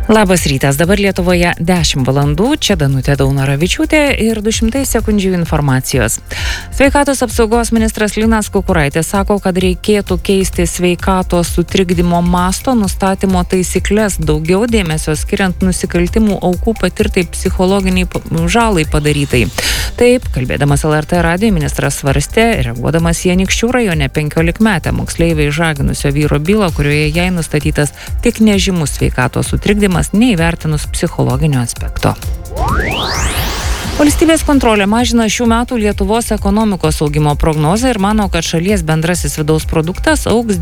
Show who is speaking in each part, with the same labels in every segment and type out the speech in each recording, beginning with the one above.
Speaker 1: Labas rytas, dabar Lietuvoje 10 valandų, čia Danutė Daunoravičiūtė ir 200 sekundžių informacijos. Sveikatos apsaugos ministras Linas Kukuraitis sako, kad reikėtų keisti sveikatos sutrikdymo masto nustatymo taisyklės, daugiau dėmesio skiriant nusikaltimų aukų patirtai psichologiniai žalai padarytai. Taip, kalbėdamas LRT radijo, ministras svarstė, reaguodamas į Anykščių rajone 15-metę moksleivę išžaginusio vyro bylą, kurioje jai nustatytas tik nežymus sveikatos sutrikdymas, neįvertinus psichologinio aspekto. Valstybės kontrolė mažina šių metų Lietuvos ekonomikos augimo prognozę ir mano, kad šalies bendrasis vidaus produktas augs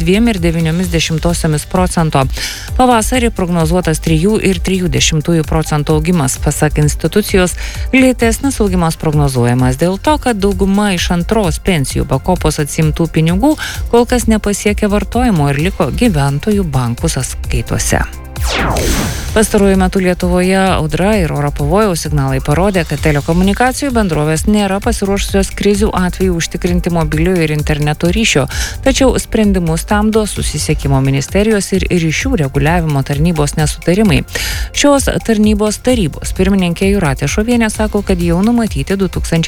Speaker 1: 2,9%. Pavasarį prognozuotas 3,3% augimas. Pasak institucijos, lėtesnis augimas prognozuojamas dėl to, kad dauguma iš antros pensijų pakopos atsiimtų pinigų kol kas nepasiekė vartojimo ir liko gyventojų bankų sąskaitose. Pastaruoju metu Lietuvoje audra ir oro pavojaus signalai parodė, kad telekomunikacijų bendrovės nėra pasiruošusios krizių atveju užtikrinti mobiliojo ir interneto ryšio, tačiau sprendimus stabdo susisiekimo ministerijos ir ryšių reguliavimo tarnybos nesutarimai. Šios tarnybos tarybos pirmininkė Jūratė Šovienė sako, kad jau numatyti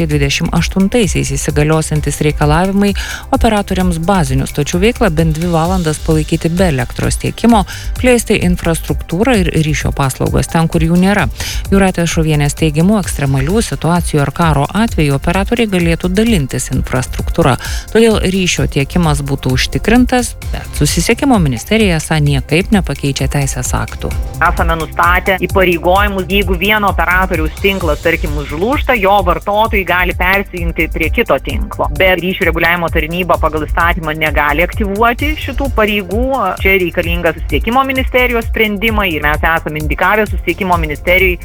Speaker 1: 2028-aisiais įsigaliosiantys reikalavimai operatoriams bazinių stočių veiklą bent 2 valandas palaikyti be elektros tiekimo, plėsti infrastruktūrą ir ryšio paslaugos ten, kur jų nėra. Jūratės Šovienės teigimu, ekstremalių situacijų ar karo atveju operatoriai galėtų dalintis infrastruktūrą. Todėl ryšio tiekimas būtų užtikrintas, bet susisiekimo ministerija esą niekaip nepakeičia teisės aktų.
Speaker 2: Esame nustatę įpareigojimus, jeigu vieno operatoriaus tinklas, tarkim, užlūžta, jo vartotojai gali persijungti prie kito tinklo. Bet ryšių reguliavimo tarnyba pagal įstatymą negali aktyvuoti šitų pareigų. Čia reikalinga susisiekimo ministerijos sprendimai ir mes esame indikavę susisiekimo ministerijai.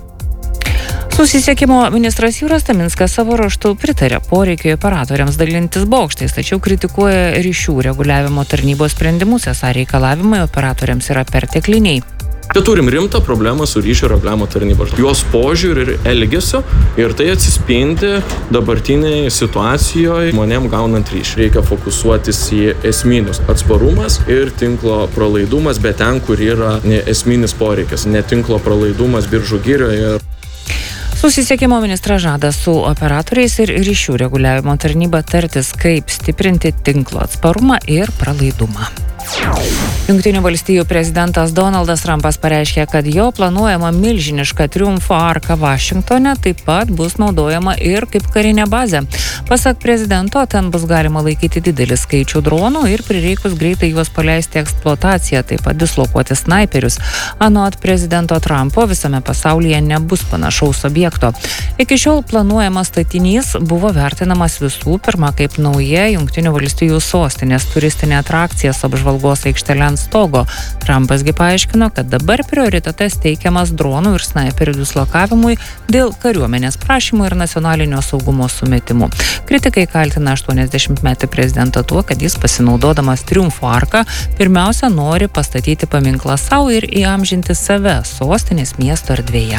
Speaker 1: Susisiekimo ministras Jūras Taminskas savo ruožtu pritarė poreikiui operatoriams dalintis bokštais, tačiau kritikuoja ryšių reguliavimo tarnybos sprendimus, esą reikalavimai operatoriams yra pertekliniai.
Speaker 3: Turim rimtą problemą su ryšio reguliavimo tarnyba. Jos požiūrį ir elgesio ir tai atsispindi dabartinėje situacijoje žmonėm gaunant ryšį. Reikia fokusuotis į esminius atsparumas ir tinklo pralaidumas, bet ten, kur yra esminis poreikis, ne tinklo pralaidumas Biržų girioje.
Speaker 1: Susisiekimo ministras žada su operatoriais ir ryšių reguliavimo tarnyba tartis, kaip stiprinti tinklo atsparumą ir pralaidumą. Jungtinių valstijų prezidentas Donaldas Trumpas pareiškė, kad jo planuojama milžiniška triumfo arka Vašingtone taip pat bus naudojama ir kaip karinė bazė. Pasak prezidento, ten bus galima laikyti didelį skaičių dronų ir prireikus greitai juos paleisti eksploataciją, taip pat dislokuoti snaiperius. Anot prezidento Trumpo visame pasaulyje nebus panašaus objekto. Iki šiol planuojamas statinys buvo vertinamas visų pirma kaip nauja Jungtinių valstijų sostinės turistinė atrakcija su apžvalgos aikštelė ant stogo. Trumpas paaiškino, kad dabar prioritetas teikiamas dronų ir snaiperių dislokavimui dėl kariuomenės prašymų ir nacionalinio saugumo sumetimų. Kritikai kaltina 80-metį prezidentą tuo, kad jis pasinaudodamas triumfo arką pirmiausia nori pastatyti paminklą savo ir įamžinti save sostinės miesto erdvėje.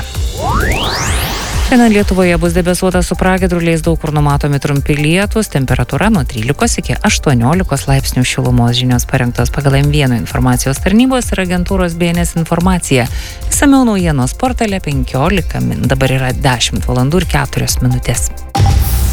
Speaker 1: Šiandien Lietuvoje bus debesuota su pragiedruliais, daug kur numatomi trumpi lietūs, temperatūra nuo 13 iki 18 laipsnių šilumos. Žinios parengtos pagal M1 informacijos tarnybos ir agentūros BNS informacija. Išsamiau naujienos portale 15 min. Dabar yra 10 valandų ir 4 minutės.